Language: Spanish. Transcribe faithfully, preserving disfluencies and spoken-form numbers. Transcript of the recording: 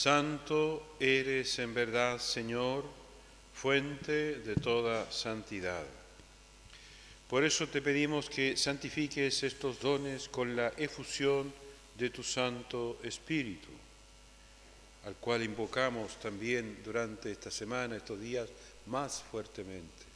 Santo eres en verdad, Señor, fuente de toda santidad. Por eso te pedimos que santifiques estos dones con la efusión de tu Santo Espíritu, al cual invocamos también durante esta semana, estos días, más fuertemente.